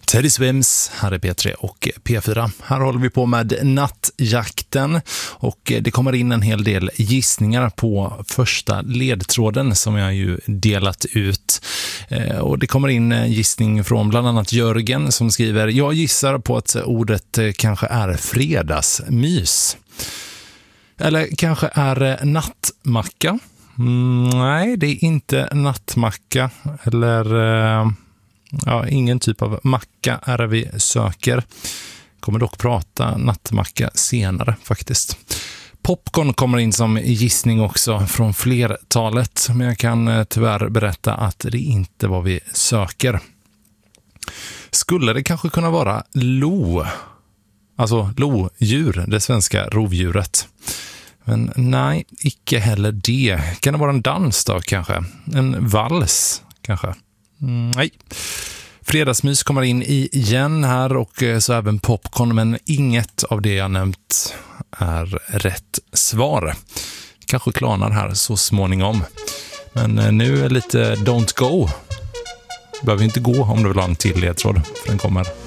Teddy Swims, här är P3 och P4. Här håller vi på med nattjakten och det kommer in en hel del gissningar på första ledtråden som jag ju delat ut. Och det kommer in en gissning från bland annat Jörgen som skriver: jag gissar på att ordet kanske är fredagsmys. Eller kanske är nattmacka. Nej, det är inte nattmacka eller... ingen typ av macka är det vi söker. Kommer dock prata nattmacka senare faktiskt. Popcorn kommer in som gissning också från flertalet, men jag kan tyvärr berätta att det inte var vi söker. Skulle det kanske kunna vara lo? Alltså lodjur, det svenska rovdjuret. Men nej, icke heller det. Kan det vara en dans då kanske? En vals kanske? Nej. Fredagsmys kommer in igen här och så även popcorn, men inget av det jag nämnt är rätt svar. Kanske klanar här så småningom. Men nu är lite Don't Go. Behöver inte gå om du vill ha en till ledtråd, för den kommer